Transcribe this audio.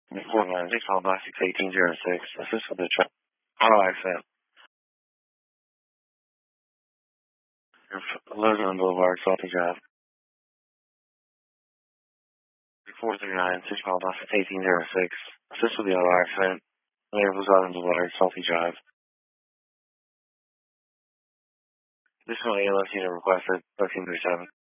496 call box 1806. Assist with the auto accent. Logan Boulevard, Salty Drive. 439 6 call box 1806. Assist with the auto accent. Logan Boulevard, Salty Drive. This is my ALS unit requested 1337.